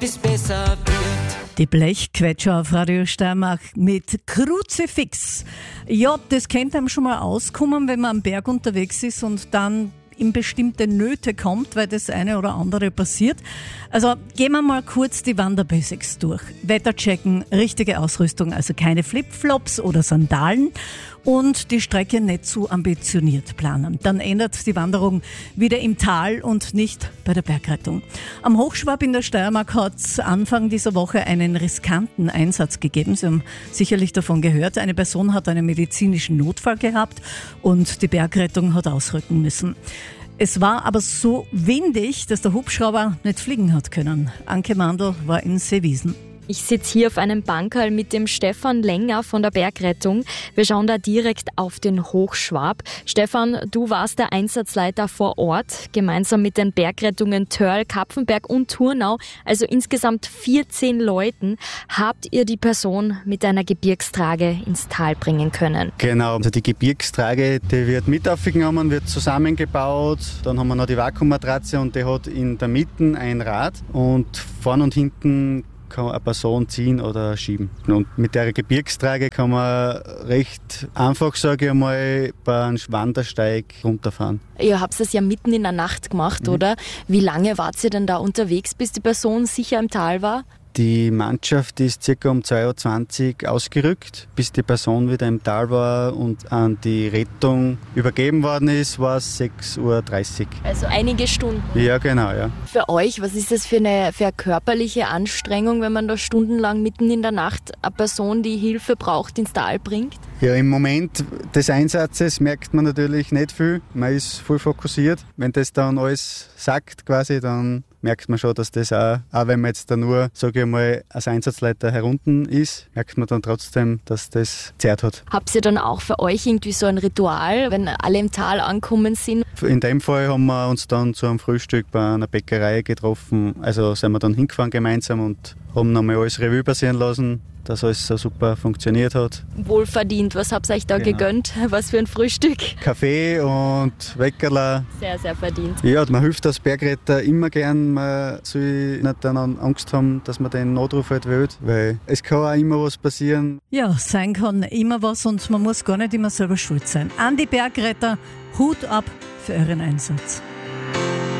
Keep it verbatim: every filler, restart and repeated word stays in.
bis besser wird. Die Blechquetscher auf Radio Steiermark mit Kruzifix. Ja, das könnte einem schon mal auskommen, wenn man am Berg unterwegs ist und dann in bestimmte Nöte kommt, weil das eine oder andere passiert. Also gehen wir mal kurz die Wanderbasics durch. Wetter checken, richtige Ausrüstung, also keine Flipflops oder Sandalen und die Strecke nicht zu ambitioniert planen. Dann endet die Wanderung wieder im Tal und nicht bei der Bergrettung. Am Hochschwab in der Steiermark hat es Anfang dieser Woche einen riskanten Einsatz gegeben. Sie haben sicherlich davon gehört. Eine Person hat einen medizinischen Notfall gehabt und die Bergrettung hat ausrücken müssen. Es war aber so windig, dass der Hubschrauber nicht fliegen hat können. Anke Mandl war in Seewiesen. Ich sitze hier auf einem Bankerl mit dem Stefan Länger von der Bergrettung. Wir schauen da direkt auf den Hochschwab. Stefan, du warst der Einsatzleiter vor Ort, gemeinsam mit den Bergrettungen Törl, Kapfenberg und Turnau, also insgesamt vierzehn Leuten. Habt ihr die Person mit einer Gebirgstrage ins Tal bringen können? Genau, also die Gebirgstrage, die wird mit aufgenommen, wird zusammengebaut. Dann haben wir noch die Vakuummatratze und die hat in der Mitte ein Rad und vorn und hinten kann eine Person ziehen oder schieben. Und mit der Gebirgstrage kann man recht einfach, sage ich einmal, bei einem Wandersteig runterfahren. Ihr habt es ja mitten in der Nacht gemacht, mhm. oder? Wie lange wart ihr denn da unterwegs, bis die Person sicher im Tal war? Die Mannschaft ist ca. um zweiundzwanzig Uhr ausgerückt, bis die Person wieder im Tal war und an die Rettung übergeben worden ist, war es sechs Uhr dreißig. Also einige Stunden. Ja, genau, ja. Für euch, was ist das für eine, für eine körperliche Anstrengung, wenn man da stundenlang mitten in der Nacht eine Person, die Hilfe braucht, ins Tal bringt? Ja, im Moment des Einsatzes merkt man natürlich nicht viel. Man ist voll fokussiert. Wenn das dann alles sagt quasi, dann merkt man schon, dass das auch, auch wenn man jetzt da nur, sage ich mal, als Einsatzleiter herunten ist, merkt man dann trotzdem, dass das zerrt hat. Habt ihr dann auch für euch irgendwie so ein Ritual, wenn alle im Tal angekommen sind? In dem Fall haben wir uns dann zu einem Frühstück bei einer Bäckerei getroffen. Also sind wir dann hingefahren gemeinsam und haben nochmal alles Revue passieren lassen, dass alles so super funktioniert hat. Wohlverdient. Was habt ihr euch da genau. gegönnt? Was für ein Frühstück? Kaffee und Weckerl. Sehr, sehr verdient. Ja, man hilft als Bergretter immer gern. Man soll nicht dann Angst haben, dass man den Notruf halt wählt, weil es kann auch immer was passieren. Ja, sein kann immer was und man muss gar nicht immer selber schuld sein. An die Bergretter, Hut ab für euren Einsatz.